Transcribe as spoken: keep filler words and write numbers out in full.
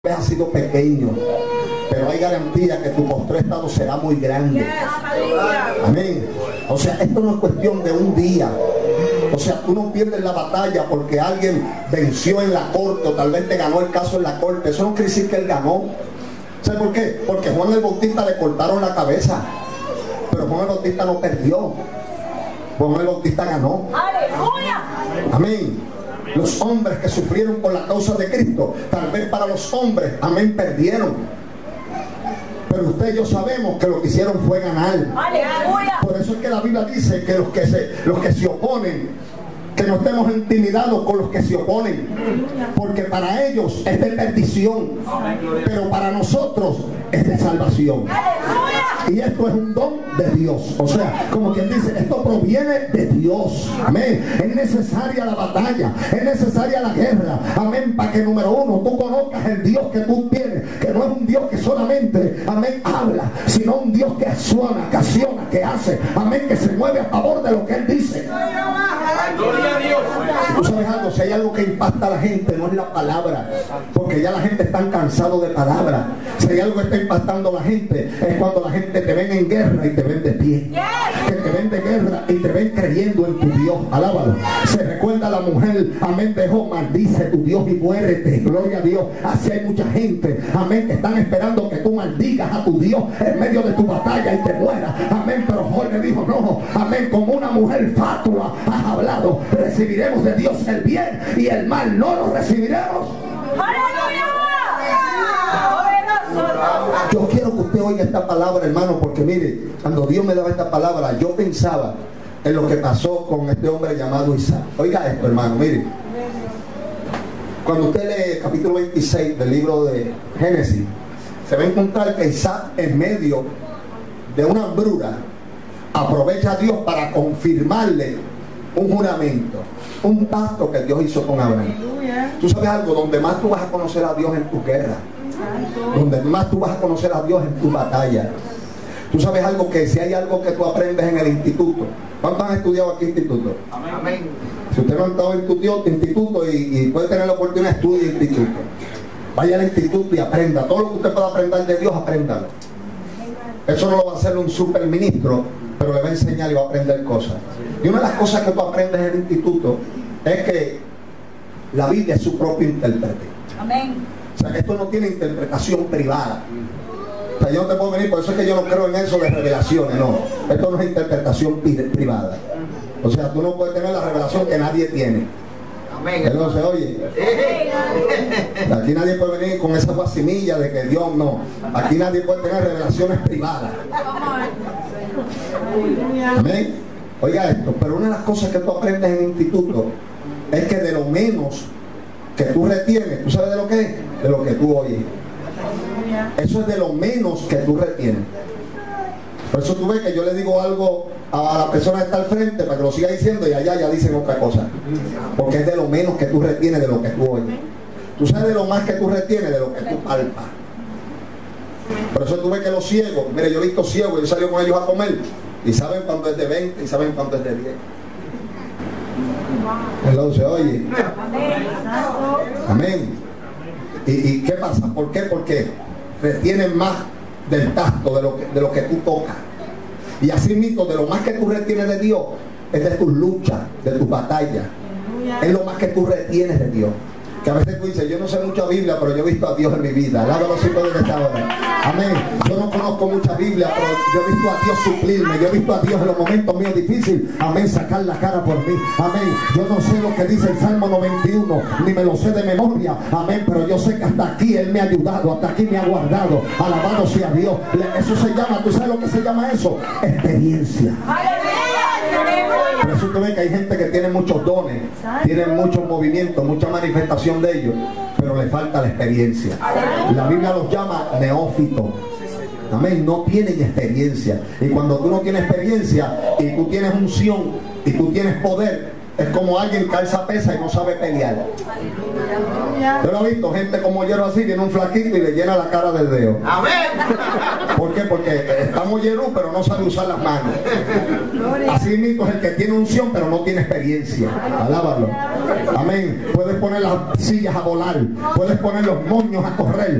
ha sido pequeño, pero hay garantía que tu postrer estado será muy grande. Amén. O sea, esto no es cuestión de un día. O sea, tú no pierdes la batalla porque alguien venció en la corte o tal vez te ganó el caso en la corte. Eso no quiere decir que él ganó. ¿Sabes por qué? Porque Juan el Bautista le cortaron la cabeza, pero Juan el Bautista no perdió. Juan el Bautista ganó. ¡Aleluya! Amén. Los hombres que sufrieron por la causa de Cristo, tal vez para los hombres, amén, perdieron. Pero usted y yo sabemos que lo que hicieron fue ganar. ¡Aleluya! Por eso es que la Biblia dice que los que se, los que se oponen, que no estemos intimidados con los que se oponen, porque para ellos es de perdición, pero para nosotros es de salvación. Y esto es un don de Dios. O sea, como quien dice, esto proviene de Dios. Amén. Es necesaria la batalla, es necesaria la guerra. Amén. Para que, número uno, tú conozcas el Dios que tú tienes, que no es un Dios que solamente, amén, habla, sino un Dios que suena, que acciona, que hace, amén, que se mueve a favor de lo que Él dice. Gloria a Dios. Tú sabes algo, si hay algo que impacta a la gente, no es la palabra, porque ya la gente está cansado de palabras. Si hay algo que está impactando a la gente, es cuando la gente te ven en guerra y te ven de pie, que te ven de guerra y te ven creyendo en tu Dios. Alábalo. Se recuerda a la mujer, amén, dejó, maldice tu Dios y muérete. Gloria a Dios. Así hay mucha gente, amén, que están esperando que tú maldigas a tu Dios en medio de tu batalla y te mueras. Amén. Pero Jorge dijo, no, amén, como una mujer fatua has hablado, recibiremos de Dios el bien y el mal no lo recibiremos. ¡Aleluya! Yo quiero que usted oiga esta palabra, hermano, porque mire, cuando Dios me daba esta palabra, yo pensaba en lo que pasó con este hombre llamado Isaac. Oiga esto, hermano, mire. Cuando usted lee el capítulo veintiséis del libro de Génesis, se va a encontrar que Isaac, en medio de una hambruna, aprovecha a Dios para confirmarle un juramento, un pacto que Dios hizo con Abraham. Tú sabes algo, donde más tú vas a conocer a Dios en tu guerra, donde más tú vas a conocer a Dios en tu batalla. Tú sabes algo, que si hay algo que tú aprendes en el instituto. ¿Cuántos han estudiado aquí instituto? Amén. Si usted no ha estado en tu instituto y, y puede tener la oportunidad, estudie instituto. Vaya al instituto y aprenda. Todo lo que usted pueda aprender de Dios, apréndalo. Eso no lo va a hacer un superministro, pero le va a enseñar y va a aprender cosas. Y una de las cosas que tú aprendes en el instituto es que la Biblia es su propio intérprete. Amén. O sea, esto no tiene interpretación privada. O sea, yo no te puedo venir, por eso es que yo no creo en eso de revelaciones, no. Esto no es interpretación privada. O sea, tú no puedes tener la revelación que nadie tiene. Amén. Entonces, oye, aquí nadie puede venir con esa facimilla de que Dios no. Aquí nadie puede tener revelaciones privadas. Amén. Oiga esto, pero una de las cosas que tú aprendes en el instituto es que de lo menos que tú retienes, ¿tú sabes de lo que es? De lo que tú oyes. Eso es de lo menos que tú retienes. Por eso tú ves que yo le digo algo a la persona que está al frente para que lo siga diciendo y allá ya dicen otra cosa. Porque es de lo menos que tú retienes de lo que tú oyes. Tú sabes de lo más que tú retienes de lo que tú palpas. Por eso tú ves que los ciegos, mire, yo he visto ciegos, yo salí con ellos a comer y saben cuándo es de veinte y saben cuándo es de diez. Entonces, oye, amén. ¿Y, ¿Y qué pasa? ¿Por qué? Porque retienen más del tacto de lo que, de lo que tú tocas. Y así mismo, de lo más que tú retienes de Dios es de tus luchas, de tus batallas. Es lo más que tú retienes de Dios. Que a veces tú dices, yo no sé mucha Biblia, pero yo he visto a Dios en mi vida. Alábalo si puede esta hora. Amén. Yo no conozco mucha Biblia, pero yo he visto a Dios suplirme. Yo he visto a Dios en los momentos míos difíciles. Amén. Sacar la cara por mí. Amén. Yo no sé lo que dice el Salmo noventa y uno, ni me lo sé de memoria. Amén. Pero yo sé que hasta aquí Él me ha ayudado, hasta aquí me ha guardado. Alabado sea Dios. Eso se llama, ¿tú sabes lo que se llama eso? Experiencia. Por eso tú ves que hay gente que tiene muchos dones, tienen muchos movimientos, mucha manifestación de ellos, pero le falta la experiencia. La Biblia los llama neófitos. Amén, no tienen experiencia. Y cuando tú no tienes experiencia y tú tienes unción y tú tienes poder, es como alguien que alza pesa y no sabe pelear. Yo lo he visto, gente como Yero así, viene un flaquito y le llena la cara del dedo. Amén. ¿Por qué? Porque estamos Yero, pero no sabe usar las manos. Así mismo es el que tiene unción, pero no tiene experiencia. Alábalo. Amén. Puedes poner las sillas a volar, puedes poner los moños a correr,